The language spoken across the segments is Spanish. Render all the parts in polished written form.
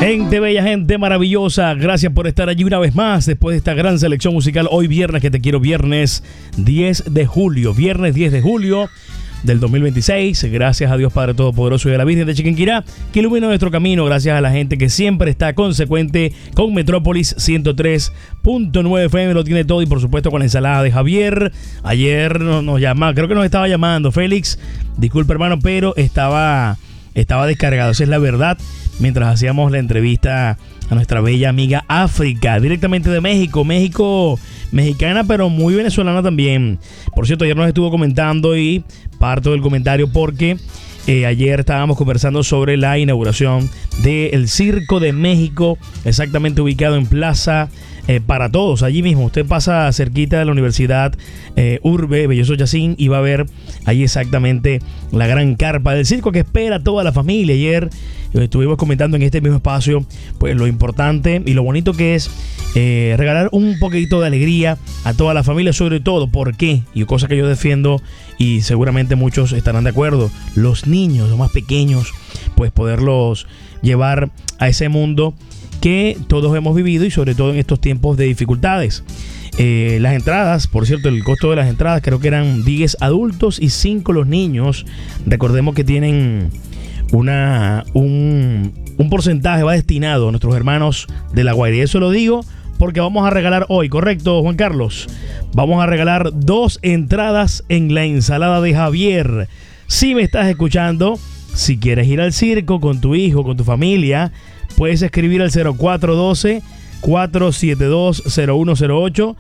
Gente bella, gente maravillosa, gracias por estar allí una vez más después de esta gran selección musical. Hoy viernes, que te quiero, viernes 10 de julio, viernes 10 de julio del 2026. Gracias a Dios Padre Todopoderoso y a la Virgen de Chiquinquirá, que ilumina nuestro camino. Gracias a la gente que siempre está consecuente con Metrópolis 103.9 FM, lo tiene todo, y por supuesto con la ensalada de Javier. Ayer nos llama, creo que nos estaba llamando Félix, disculpe hermano, pero estaba descargado, esa es la verdad, mientras hacíamos la entrevista a nuestra bella amiga África, directamente de México, mexicana, pero muy venezolana también. Por cierto, ayer nos estuvo comentando y parto del comentario porque ayer estábamos conversando sobre la inauguración del Circo de México, exactamente ubicado en Plaza Para Todos, allí mismo. Usted pasa cerquita de la Universidad Urbe Belloso Yacín y va a ver ahí exactamente la gran carpa del circo que espera a toda la familia. Ayer estuvimos comentando en este mismo espacio pues lo importante y lo bonito que es regalar un poquito de alegría a toda la familia, sobre todo, ¿por qué? Y cosa que yo defiendo y seguramente muchos estarán de acuerdo, los niños, los más pequeños, pues poderlos llevar a ese mundo que todos hemos vivido y sobre todo en estos tiempos de dificultades. Las entradas, por cierto, el costo de las entradas creo que eran 10 adultos y 5 los niños. Recordemos que tienen un porcentaje va destinado a nuestros hermanos de La Guaira. Y eso lo digo porque vamos a regalar hoy, ¿correcto, Juan Carlos? Vamos a regalar 2 entradas en la ensalada de Javier. Si me estás escuchando, si quieres ir al circo con tu hijo, con tu familia, puedes escribir al 0412-472-0108,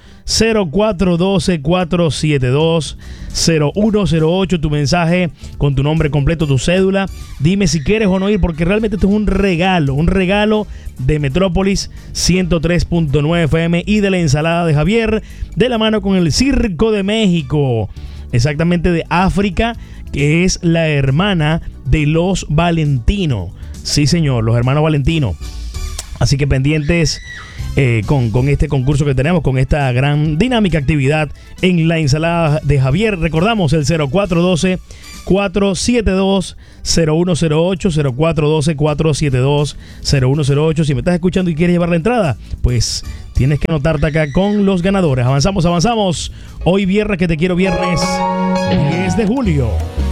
0412-472-0108, tu mensaje con tu nombre completo, tu cédula. Dime si quieres o no ir, porque realmente esto es un regalo de Metrópolis 103.9 FM y de la ensalada de Javier, de la mano con el Circo de México, exactamente de África, que es la hermana de los Valentino. Sí, señor, los hermanos Valentino. Así que pendientes con este concurso que tenemos, con esta gran dinámica actividad en la ensalada de Javier. Recordamos el 0412-472-0108, 0412-472-0108. Si me estás escuchando y quieres llevar la entrada, pues tienes que anotarte acá con los ganadores. Avanzamos. Hoy viernes, que te quiero, viernes 10 de julio.